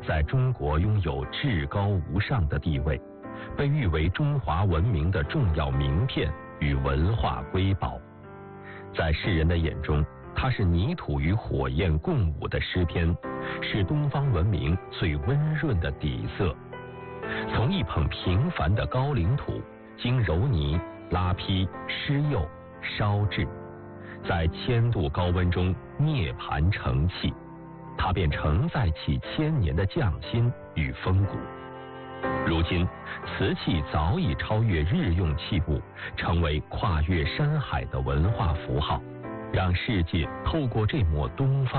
在中国拥有至高无上的地位，被誉为中华文明的重要名片与文化瑰宝。在世人的眼中，它是泥土与火焰共舞的诗篇，是东方文明最温润的底色。从一捧平凡的高岭土，经揉泥、拉坯、施釉、烧制，在1000度高温中涅盘成器，它便承载起1000年的匠心与风骨。如今，瓷器早已超越日用器物，成为跨越山海的文化符号，让世界透过这抹东方